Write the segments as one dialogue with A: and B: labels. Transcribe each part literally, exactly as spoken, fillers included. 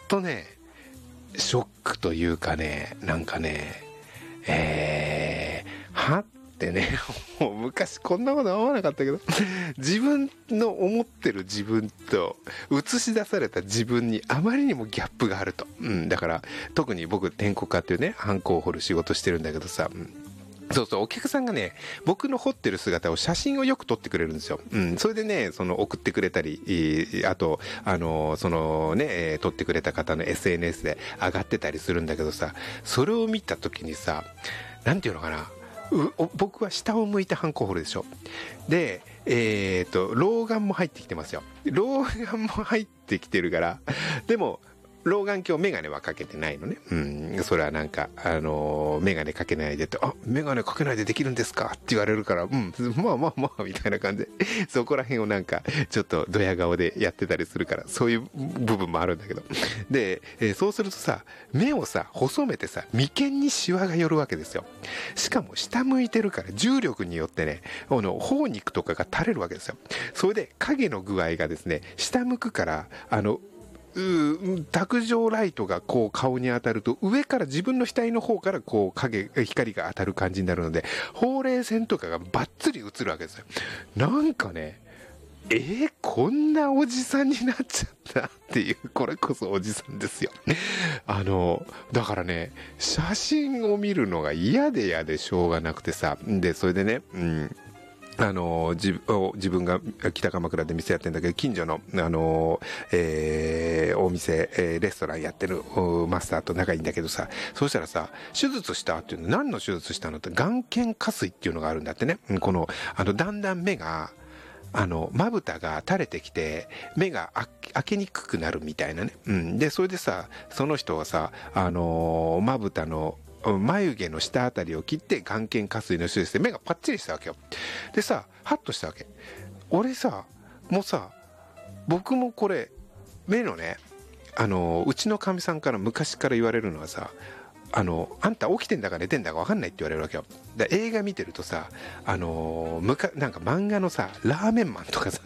A: とねショックというかね、なんかねえー、はってね、もう昔こんなこと思わなかったけど、自分の思ってる自分と映し出された自分にあまりにもギャップがあると。うん、だから特に僕篆刻家っていうね、ハンコを彫る仕事してるんだけどさ、うん、そうそう、お客さんがね、僕の彫ってる姿を写真をよく撮ってくれるんですよ。うん、それでね、その送ってくれたり、あと、あの、そのね、撮ってくれた方の エスエヌエス で上がってたりするんだけどさ、それを見た時にさ、なんていうのかな、う僕は下を向いてハンコを彫るでしょ。で、えっと、老眼も入ってきてますよ。老眼も入ってきてるから、でも、老眼鏡メガネはかけてないのね。うん。それはなんか、あのー、メガネかけないでって、あ、メガネかけないでできるんですかって言われるから、うん、まあまあまあ、みたいな感じで、そこら辺をなんか、ちょっとドヤ顔でやってたりするから、そういう部分もあるんだけど。で、えー、そうするとさ、目をさ、細めてさ、眉間にシワが寄るわけですよ。しかも下向いてるから、重力によってね、あの、頬肉とかが垂れるわけですよ。それで、影の具合がですね、下向くから、あの、卓上ライトがこう顔に当たると上から自分の額の方からこう影光が当たる感じになるので、ほうれい線とかがバッツリ映るわけですよ。なんかね、えー、こんなおじさんになっちゃったっていう、これこそおじさんですよ。あのだからね、写真を見るのが嫌で嫌でしょうがなくてさ、でそれでね、うんあの自自分が北鎌倉で店やってんだけど、近所のあの、えー、お店、えー、レストランやってるマスターと仲いいんだけどさ、そうしたらさ、手術したっていうの、何の手術したのって、眼瞼下垂っていうのがあるんだってね。このあのだんだん目があのまぶたが垂れてきて目が開けにくくなるみたいなね。うん、でそれでさ、その人はさ、あのまぶたの眉毛の下あたりを切って眼瞼下垂の手術で目がパッチリしたわけよ。でさ、ハッとしたわけ。俺さ、もうさ、僕もこれ目のね、あのうちのかみさんから昔から言われるのはさ、あのあんた起きてんだか寝てんだか分かんないって言われるわけよ。で映画見てるとさ、あのむかなんか漫画のさラーメンマンとかさ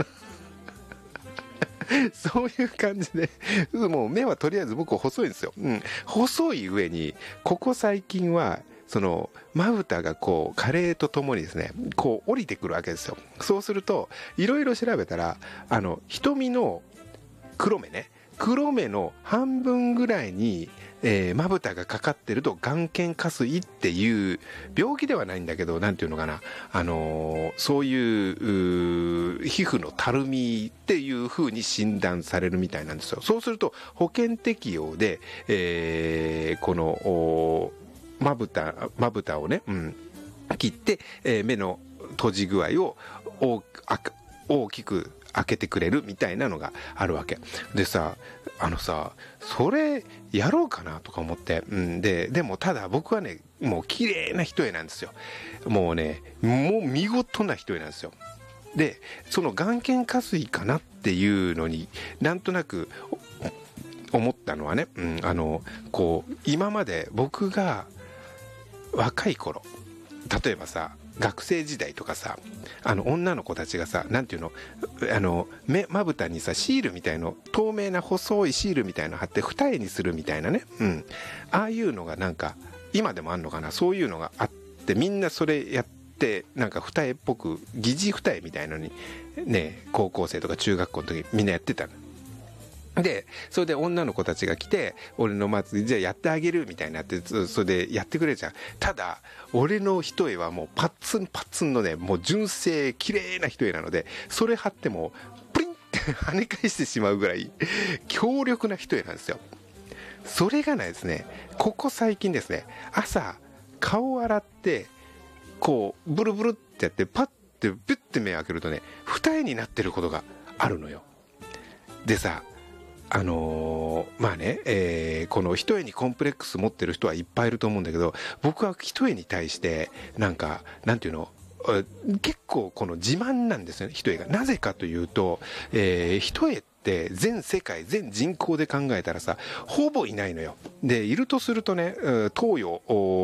A: そういう感じで、もう目はとりあえず僕細いんですよ。うん、細い上にここ最近はそのまぶたがこう加齢とともにですね、こう降りてくるわけですよ。そうするといろいろ調べたら、あの瞳の黒目ね、黒目の半分ぐらいにえー、まぶたがかかってると眼瞼下垂っていう病気ではないんだけど、なんていうのかな、あのー、そういう皮膚のたるみっていう風に診断されるみたいなんですよ。そうすると保険適用で、えー、このまぶたまぶたをね、うん、切って、えー、目の閉じ具合を大, 大きく開けてくれるみたいなのがあるわけでさ、あのさ、それやろうかなとか思って、うん、ででもただ僕はね、もう綺麗な一重なんですよ。もうね、もう見事な一重なんですよ。でその眼瞼下垂かなっていうのになんとなく思ったのはね、うん、あのこう今まで僕が若い頃、例えばさ学生時代とかさ、あの女の子たちがさ、なんていうの、あの目まぶたにさシールみたいの、透明な細いシールみたいの貼って二重にするみたいなね、うん、ああいうのがなんか今でもあんのかな、そういうのがあって、みんなそれやってなんか二重っぽく疑似二重みたいのにね、高校生とか中学校の時みんなやってたの。でそれで女の子たちが来て、俺の祭りじゃあやってあげるみたいになって、それでやってくれるじゃん。ただ俺の一重はもうパッツンパッツンのね、もう純正綺麗な一重なので、それ貼ってもプリンって跳ね返してしまうぐらい強力な一重なんですよ。それがないですね、ここ最近ですね、朝顔洗ってこうブルブルってやってパッてビュッて目開けるとね、二重になってることがあるのよ。でさ、あのー、まあね、えー、この一重にコンプレックス持ってる人はいっぱいいると思うんだけど、僕は一重に対してなんかなんていうの、結構この自慢なんですよね、一重が。なぜかというと、えー、一重って全世界全人口で考えたらさ、ほぼいないのよ。でいるとするとね、東洋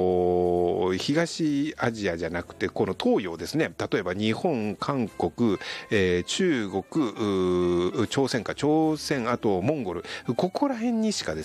A: 東アジアじゃなくてこの東洋ですね、例えば日本、韓国、えー、中国、朝鮮か朝鮮、あとモンゴル、ここら辺にしかで